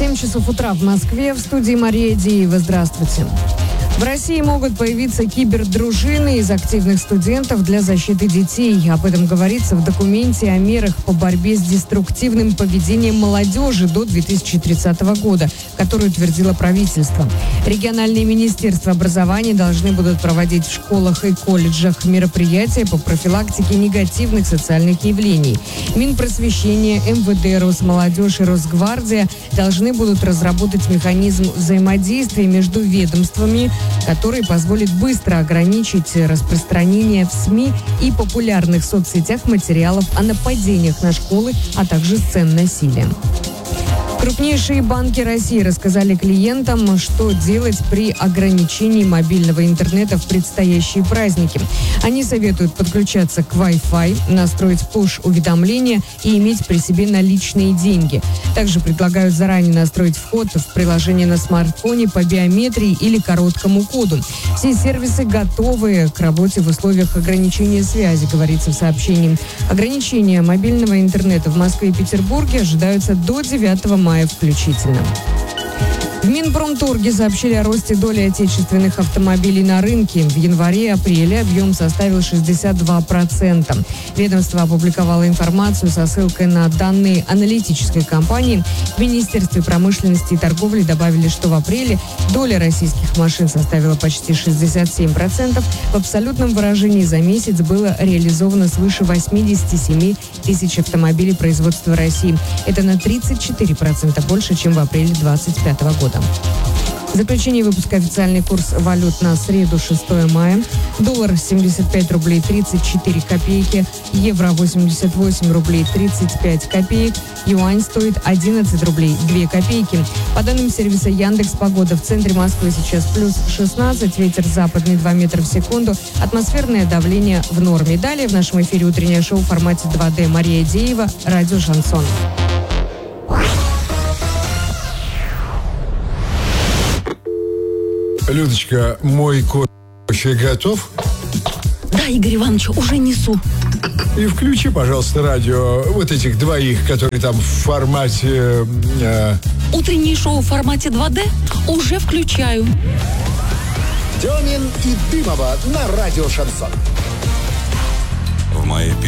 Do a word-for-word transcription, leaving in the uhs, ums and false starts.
семь часов утра в Москве. В студии Мария Деева. Здравствуйте. В России могут появиться кибердружины из активных студентов для защиты детей. Об этом говорится в документе о мерах по борьбе с деструктивным поведением молодежи до две тысячи тридцатого года, который утвердило правительство. Региональные министерства образования должны будут проводить в школах и колледжах мероприятия по профилактике негативных социальных явлений. Минпросвещение, эм вэ дэ, Росмолодежь и Росгвардия должны будут разработать механизм взаимодействия между ведомствами, который позволит быстро ограничить распространение в СМИ и популярных соцсетях материалов о нападениях на школы, а также сцен насилия. Крупнейшие банки России рассказали клиентам, что делать при ограничении мобильного интернета в предстоящие праздники. Они советуют подключаться к Wi-Fi, настроить пуш-уведомления и иметь при себе наличные деньги. Также предлагают заранее настроить вход в приложение на смартфоне по биометрии или короткому коду. Все сервисы готовы к работе в условиях ограничения связи, говорится в сообщении. Ограничения мобильного интернета в Москве и Петербурге ожидаются до девятого мая включительно. В Минпромторге сообщили о росте доли отечественных автомобилей на рынке. В январе-апреле объем составил шестьдесят два процента. Ведомство опубликовало информацию со ссылкой на данные аналитической компании. В Министерстве промышленности и торговли добавили, что в апреле доля российских машин составила почти шестьдесят семь процентов. В абсолютном выражении за месяц было реализовано свыше восемьдесят семь тысяч автомобилей производства России. Это на тридцать четыре процента больше, чем в апреле две тысячи двадцать пятого года. В заключение выпуска официальный курс валют на среду, шестого мая. Доллар семьдесят пять рублей тридцать четыре копейки, евро восемьдесят восемь рублей тридцать пять копеек, юань стоит одиннадцать рублей две копейки. По данным сервиса Яндекс Погода, в центре Москвы сейчас плюс шестнадцать, ветер западный два метра в секунду, атмосферное давление в норме. Далее в нашем эфире утреннее шоу в формате два дэ. Мария Деева, радио «Шансон». Людочка, мой кофе готов? Да, Игорь Иванович, уже несу. И включи, пожалуйста, радио вот этих двоих, которые там в формате... Э... Утреннее шоу в формате два дэ уже включаю. Демин и Дымова на радио «Шансон». В моей